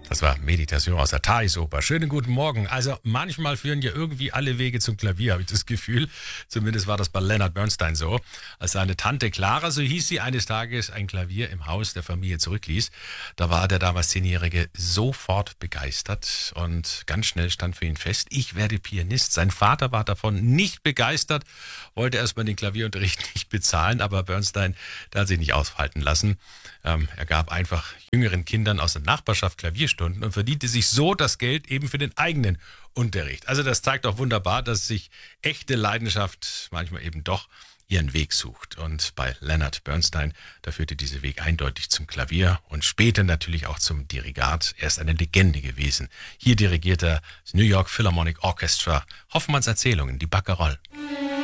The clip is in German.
Das war Meditation aus der Thais-Oper. Schönen guten Morgen. Also manchmal führen ja irgendwie alle Wege zum Klavier, habe ich das Gefühl. Zumindest war das bei Leonard Bernstein so. Als seine Tante Clara, so hieß sie, eines Tages ein Klavier im Haus der Familie zurückließ, da war der damals 10-Jährige sofort begeistert und ganz schnell stand für ihn fest, ich werde Pianist. Sein Vater war davon nicht begeistert, wollte erstmal den Klavierunterricht nicht bezahlen, aber Bernstein, der hat sich nicht aushalten lassen. Er gab einfach jüngeren Kindern aus der Nachbarschaft Klavierstunden und verdiente sich so das Geld eben für den eigenen Unterricht. Also das zeigt auch wunderbar, dass sich echte Leidenschaft manchmal eben doch ihren Weg sucht. Und bei Leonard Bernstein, da führte dieser Weg eindeutig zum Klavier und später natürlich auch zum Dirigat. Er ist eine Legende gewesen. Hier dirigiert er das New York Philharmonic Orchestra, Hoffmanns Erzählungen, die Barcarolle.